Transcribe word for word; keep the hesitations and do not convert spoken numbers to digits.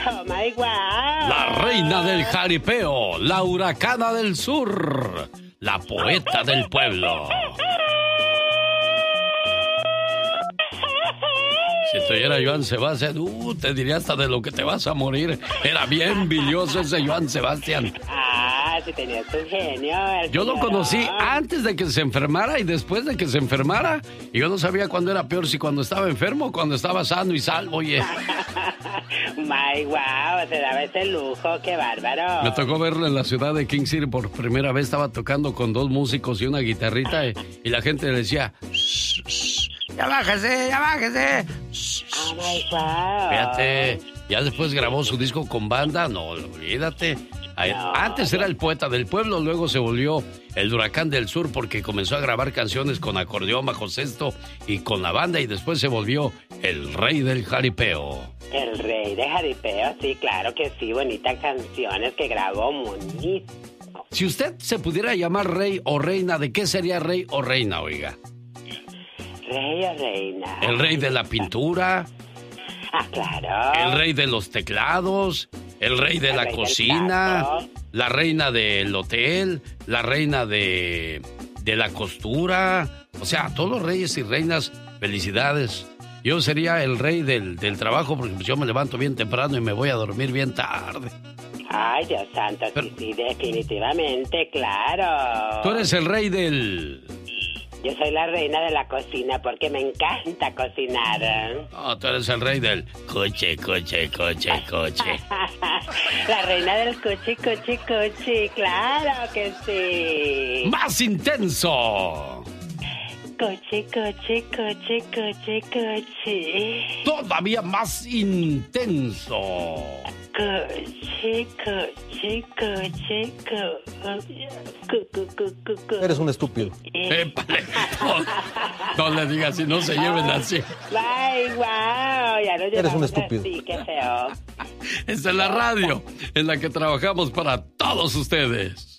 Oh my wow. La reina del jaripeo, la huracana del sur, la poeta del pueblo. Si estuviera Joan Sebastián, uh, te diría hasta de lo que te vas a morir. Era bien bilioso ese Joan Sebastián. Ah, si tenías un genio. Yo lo conocí antes de que se enfermara y después de que se enfermara. Y yo no sabía cuándo era peor, si cuando estaba enfermo o cuando estaba sano y salvo, oye. My wow, se daba ese lujo, qué bárbaro. Me tocó verlo en la ciudad de King City por primera vez. Estaba tocando con dos músicos y una guitarrita y, y la gente le decía... Shh, shh, ya bájese, ya bájese. Oh my wow. Fíjate, ya después grabó su disco con banda. No, olvídate. No. Antes era el poeta del pueblo, luego se volvió el huracán del sur porque comenzó a grabar canciones con acordeón, bajo sexto y con la banda, y después se volvió el rey del jaripeo. El rey del jaripeo, sí, claro que sí, bonitas canciones que grabó, bonito. Si usted se pudiera llamar rey o reina, ¿de qué sería rey o reina, oiga? Rey o reina. El rey de la pintura. Ah, claro. El rey de los teclados. El rey de el la rey cocina. La reina del hotel. La reina de, de la costura. O sea, todos los reyes y reinas, felicidades. Yo sería el rey del, del trabajo porque yo me levanto bien temprano y me voy a dormir bien tarde. Ay, Dios santo, Pero, sí, sí, definitivamente, claro. Tú eres el rey del... Yo soy la reina de la cocina porque me encanta cocinar. No, tú eres el rey del coche, coche, coche, coche. La reina del coche, coche, coche, claro que sí. ¡Más intenso! Coche, coche, coche, coche, coche. Todavía más intenso. Coche, coche, coche, coche. Eres un estúpido. Épale, no, no le digas así, no se lleven así. Ay, wow, ya no Eres un estúpido. Sí, qué feo. Esta es la radio en la que trabajamos para todos ustedes.